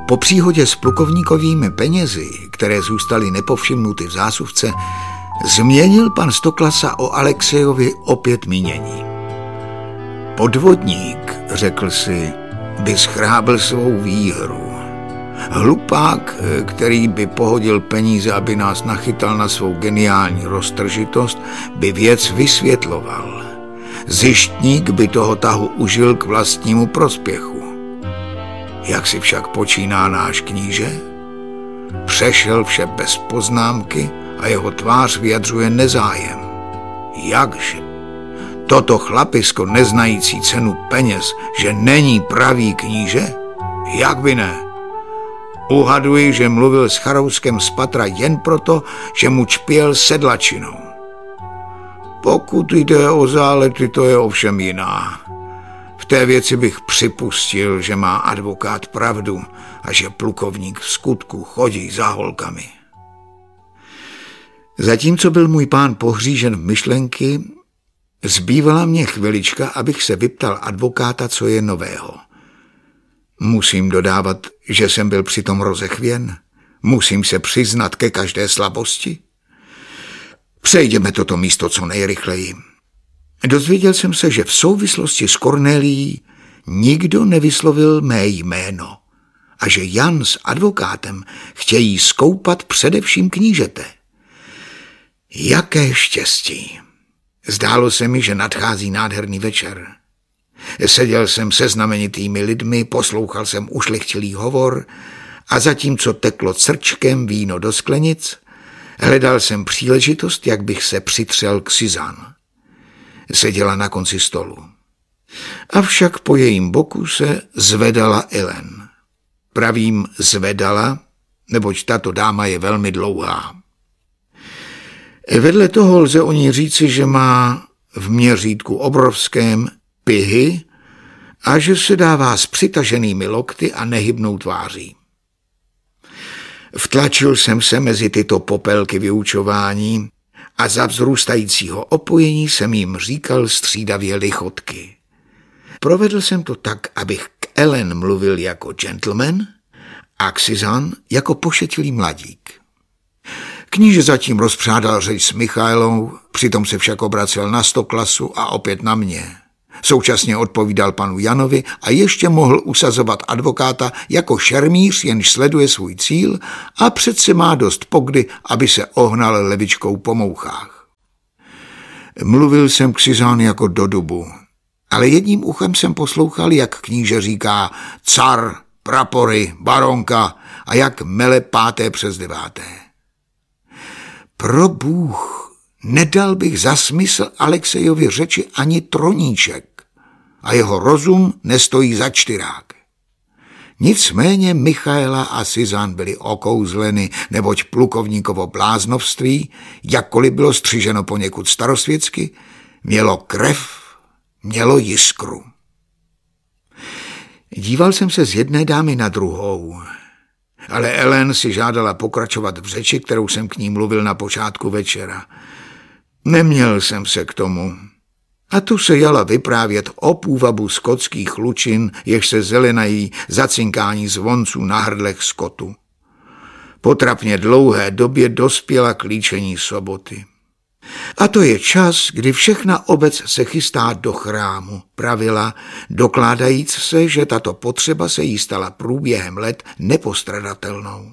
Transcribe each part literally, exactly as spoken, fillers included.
Po příhodě s plukovníkovými penězi, které zůstaly nepovšimnuty v zásuvce, změnil pan Stoklasa o Alexejovi opět mínění. Podvodník, řekl si, by schrábl svou výhru. Hlupák, který by pohodil peníze, aby nás nachytal na svou geniální roztržitost, by věc vysvětloval. Zištník by toho tahu užil k vlastnímu prospěchu. Jak si však počíná náš kníže? Přešel vše bez poznámky a jeho tvář vyjadřuje nezájem. Jakže? Toto chlapisko neznající cenu peněz, že není pravý kníže? Jak by ne? Uhaduji, že mluvil s Charouskem z patra jen proto, že mu čpěl sedlačinou. Pokud jde o zálety, to je ovšem jiná. V té věci bych připustil, že má advokát pravdu a že plukovník v skutku chodí za holkami. Zatímco byl můj pán pohřížen v myšlenky, zbývala mě chvilička, abych se vyptal advokáta, co je nového. Musím dodávat, že jsem byl přitom rozechvěn. Musím se přiznat ke každé slabosti. Přejdeme toto místo co nejrychleji. Dozvěděl jsem se, že v souvislosti s Kornélií nikdo nevyslovil mé jméno a že Jan s advokátem chtějí zkoupat především knížete. Jaké štěstí! Zdálo se mi, že nadchází nádherný večer. Seděl jsem se znamenitými lidmi, poslouchal jsem ušlechtilý hovor a zatímco teklo crčkem víno do sklenic, hledal jsem příležitost, jak bych se přitřel k Suzanne. Seděla na konci stolu. Avšak po jejím boku se zvedala Ellen. Pravím zvedala, neboť tato dáma je velmi dlouhá. Vedle toho lze o ní říci, že má v měřítku obrovském pihy a že se dává s přitaženými lokty a nehybnou tváří. Vtlačil jsem se mezi tyto popelky vyučování a za vzrůstajícího opojení jsem jim říkal střídavě lichotky. Provedl jsem to tak, abych k Ellen mluvil jako gentleman a k Suzanne jako pošetilý mladík. Kníže zatím rozpřádal řeč s Michailou, přitom se však obracel na Stoklasu a opět na mě. Současně odpovídal panu Janovi a ještě mohl usazovat advokáta jako šermíř, jenž sleduje svůj cíl a přece má dost pokdy, aby se ohnal levičkou po mouchách. Mluvil jsem k Suzanne jako do dubu, ale jedním uchem jsem poslouchal, jak kníže říká car, prapory, baronka a jak mele páté přes deváté. Pro Bůh, nedal bych za smysl Alexejovi řeči ani troníček a jeho rozum nestojí za čtyrák. Nicméně Michaela a Suzanne byly okouzleny, neboť plukovníkovo bláznovství, jakkoliv bylo střiženo poněkud starosvětsky, mělo krev, mělo jiskru. Díval jsem se z jedné dámy na druhou, ale Ellen si žádala pokračovat v řeči, kterou jsem k ní mluvil na počátku večera. Neměl jsem se k tomu. A tu se jala vyprávět o půvabu skotských lučin, jež se zelenají za cinkání zvonců na hrdlech skotu. Po trapně dlouhé době dospěla k líčení soboty. A to je čas, kdy všechna obec se chystá do chrámu, pravila, dokládajíc se, že tato potřeba se jí stala průběhem let nepostradatelnou.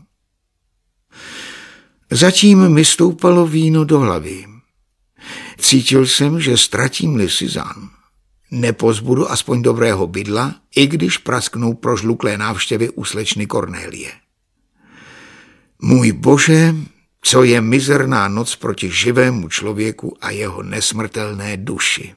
Zatím mi stoupalo víno do hlavy. Cítil jsem, že ztratím-li Suzanne, nepozbudu aspoň dobrého bydla, i když prasknou prožluklé návštěvy u slečny Kornélie. Můj Bože, co je mizerná noc proti živému člověku a jeho nesmrtelné duši.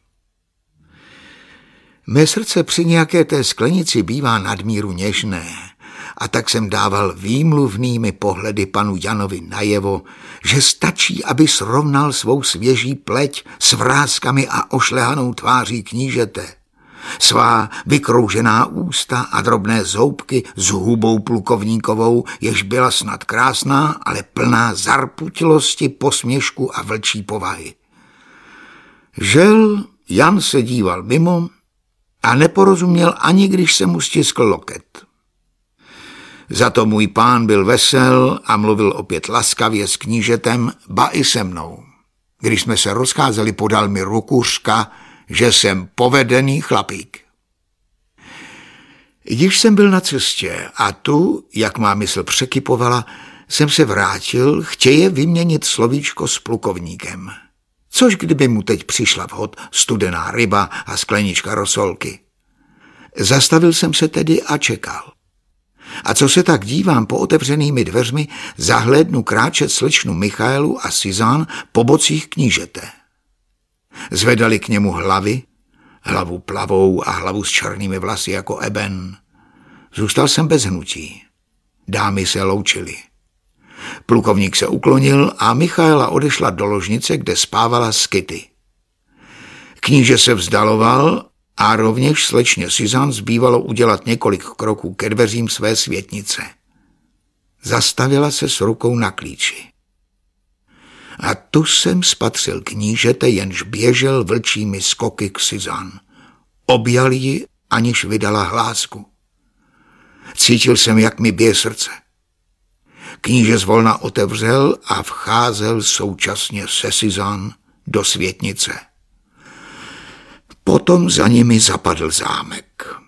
Mé srdce při nějaké té sklenici bývá nadmíru něžné, a tak jsem dával výmluvnými pohledy panu Janovi najevo, že stačí, aby srovnal svou svěží pleť s vrázkami a ošlehanou tváří knížete, svá vykroužená ústa a drobné zoubky s hubou plukovníkovou, jež byla snad krásná, ale plná zarputilosti, posměšku a vlčí povahy. Žel, Jan se díval mimo a neporozuměl ani když se mu stiskl loket. Za to můj pán byl vesel a mluvil opět laskavě s knížetem, ba i se mnou. Když jsme se rozcházeli, podal mi ruku, řka, že jsem povedený chlapík. Když jsem byl na cestě a tu, jak má mysl překypovala, jsem se vrátil, chtěje vyměnit slovíčko s plukovníkem. Což kdyby mu teď přišla vhod studená ryba a sklenička rosolky. Zastavil jsem se tedy a čekal. A co se tak dívám po otevřenými dveřmi, zahlédnu kráčet slečnu Michaelu a Suzanne po bocích knížete. Zvedali k němu hlavy, hlavu plavou a hlavu s černými vlasy jako eben. Zůstal jsem bez hnutí. Dámy se loučily. Plukovník se uklonil a Michaela odešla do ložnice, kde spávala s Kitty. Kníže se vzdaloval a rovněž slečně Suzanne zbývalo udělat několik kroků ke dveřím své světnice. Zastavila se s rukou na klíči. A tu jsem spatřil knížete, jenž běžel vlčími skoky k Suzanne. Objal ji, aniž vydala hlásku. Cítil jsem, jak mi bije srdce. Kníže zvolna otevřel a vcházel současně se Suzanne do světnice. Potom za nimi zapadl zámek.